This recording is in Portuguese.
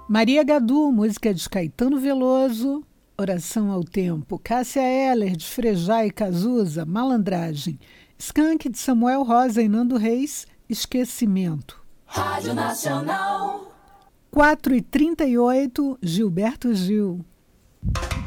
Maria Gadu, música de Caetano Veloso, Oração ao Tempo. Cássia Eller, de Frejá e Cazuza, Malandragem. Skank, de Samuel Rosa e Nando Reis, Esquecimento. Rádio Nacional. 4h38, Gilberto Gil.